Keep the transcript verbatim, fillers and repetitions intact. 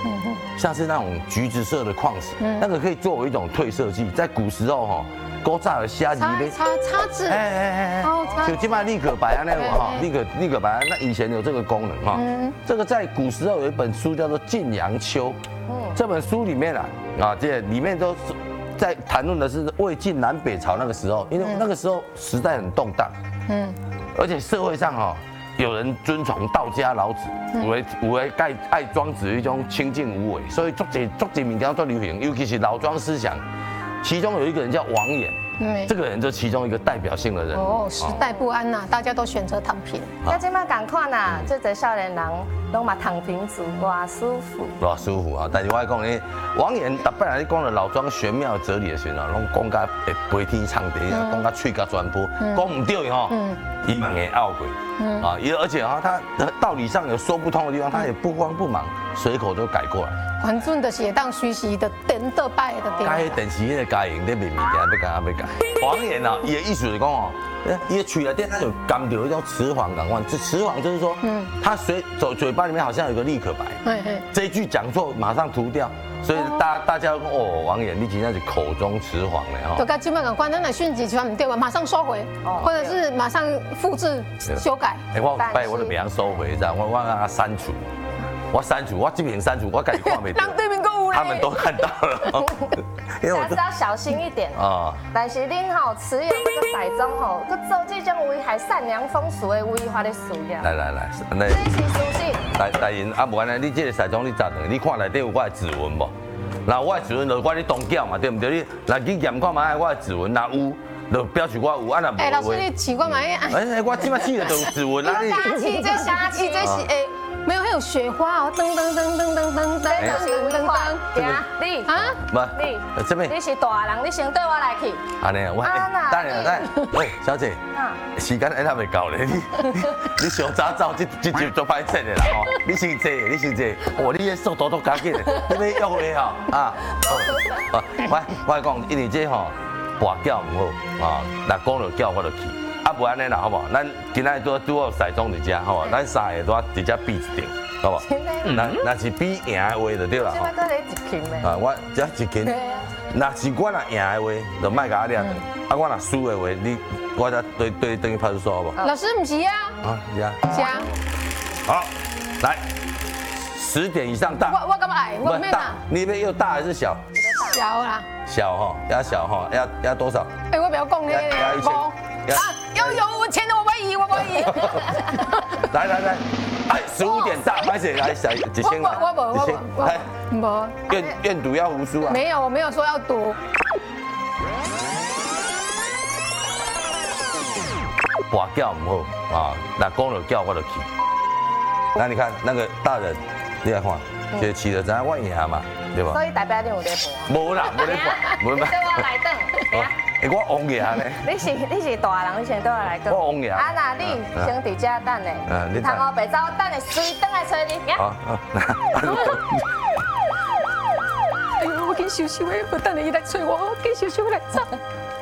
像是那种橘子色的矿石，那个可以作为一种褪色剂，在古时候哈。古早的虾子咧， 擦擦子， 哎哎哎哎，就今麦立可白啊那种哈，立可立可白，那以前有这个功能哈。这个在古时候有一本书叫做《晋阳秋》，这本书里面啊啊，这里面都是在谈论的是魏晋南北朝那个时候，因为那个时候时代很动荡，嗯，而且社会上哈有人遵从道家老子，有为有为爱爱庄子一种清静无为，所以足济足济物件都流行，尤其是老庄思想。其中有一个人叫王衍，嗯，这个人就其中一个代表性的人。 哦，时代不安呐，大家都选择躺平。 那今麦赶快呐，这些少年人拢嘛躺平族，偌舒服。 偌舒服啊！但是我爱讲呢，王衍逐摆来讲了老庄玄妙哲理的时候，拢讲甲会飞天长地啊，讲甲喙甲全部，讲唔对吼，伊蛮会懊悔。啊，也而且哈，他道理上有说不通的地方，他也不慌不忙，随口就改过来。 反正就是会当学习的点到摆的点。 改电视迄个家营咧卖物件，要改啊要改。王衍啊，伊的意思就是讲哦，伊的嘴内底他有含到一种雌黄感官，这雌黄就是说，嗯，他随走嘴巴里面好像有个立可白，这一句讲错马上涂掉。所以大大家讲哦，王衍你真的是口中雌黄嘞哈。 就跟金麦港官，咱来讯息传唔对，马上收回，或者是马上复制修改。 哎，我拜我都别样收回，这样我我让他删除，我删除，我这边删除，我改看没到。 让对面购物他们都看到了。 下次要小心一点啊。但是恁吼持有这个骰盅吼，去做这种危害善良风俗的违法的事业。 来来来，那这是属实。 大大人啊，无安尼，你这个骰盅你砸断，你看内底有我的指纹无？那我的指纹就我你动脚嘛，对不对？你来去验看嘛，我的指纹若有，就表示我有，啊若无。 哎，老师你试过嘛？哎哎，我即摆试了就有指纹啦。 你这瞎气，这是哎。没有，还有雪花哦，噔噔噔噔噔噔噔， 这就是违法。你啊， 不， 你这边你是大人，你先对我来去。 安尼啊，我当然当然，喂，小姐，时间还未到咧，你你上早走，这这就做歹势的啦吼，你先坐，你先坐，哦，你的速度都加紧的，你要约的吼啊，哦，我我讲，因为这吼跋筊唔好啊，若讲到筊我就去。啊，不安尼啦，好不好？咱今仔拄拄好骰盅伫遮，好不好？咱三个都伫遮比一定，好不好？那那是比赢的话就对啦。 现在搁咧一斤的。 啊，我只一斤。那是我若赢的话，就卖甲我掠。啊，我若输的话，你我再对对等于派出所好不好？ 老师唔是啊。 啊，是啊。 是啊。 好，来，十点以上大。 我我干嘛矮？我没大。 你那又大还是小？ 小啦。 小哈，要小哈，要要多少？ 哎，我不要讲呢。 要一千。 啊，有有我钱的我不移，我不移。 来来来，哎，十五点大，开始来小几千来， 我我我我来，没。 愿愿赌要胡输啊？ 没有，我没有说要赌。 跋筊唔好啊，那讲了筊我就去。那你看那个大人，你来看，就骑了咱我赢嘛，对吧？ 所以代表你有在博。 无啦，无咧博，无啦。 对我来等。 哎，我王爷呢？ 你是你是大人，你先对我来讲。 我王爷。 啊，那你先伫遮等咧。嗯，你等我白走，等下随等来找你。好。 哎呦，我紧收收的，不等你来找我，我紧收收来走。